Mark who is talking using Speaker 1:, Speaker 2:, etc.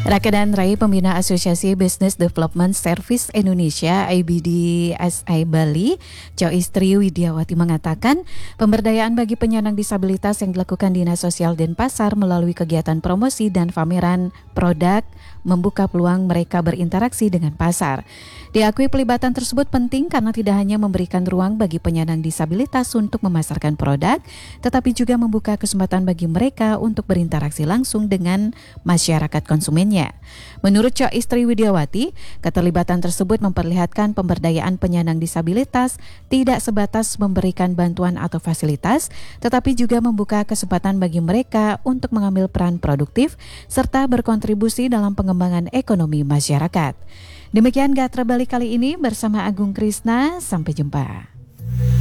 Speaker 1: Raka dan Rai, Pembina Asosiasi Business Development Service Indonesia (ABDSI) Bali, Joistri Widiawati mengatakan, pemberdayaan bagi penyandang disabilitas yang dilakukan Dinas Sosial Denpasar melalui kegiatan promosi dan pameran produk membuka peluang mereka berinteraksi dengan pasar. Diakui pelibatan tersebut penting karena tidak hanya memberikan ruang bagi penyandang disabilitas untuk memasarkan produk, tetapi juga membuka kesempatan bagi mereka untuk berinteraksi langsung dengan masyarakat konsumennya. Menurut Joistri Widiawati, keterlibatan tersebut memperlihatkan pemberdayaan penyandang disabilitas tidak sebatas memberikan bantuan atau fasilitas, tetapi juga membuka kesempatan bagi mereka untuk mengambil peran produktif serta berkontribusi dalam pengembangan ekonomi masyarakat. Demikian Gatra Bali kali ini bersama Agung Krisna, sampai jumpa.